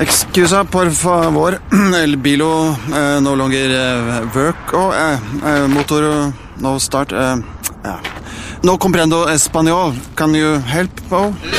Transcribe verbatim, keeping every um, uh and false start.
Excusa, por favor. El bilo eh, no longer eh, work. Oh, eh, eh, motor no start. Eh, eh. No comprendo español. Can you help? Oh?